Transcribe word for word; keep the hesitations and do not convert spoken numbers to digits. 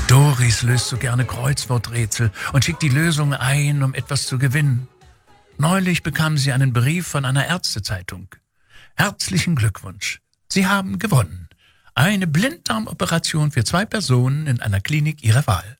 Doris löst so gerne Kreuzworträtsel und schickt die Lösung ein, um etwas zu gewinnen. Neulich bekam sie einen Brief von einer Ärztezeitung. Herzlichen Glückwunsch. Sie haben gewonnen. Eine Blinddarmoperation für zwei Personen in einer Klinik Ihrer Wahl.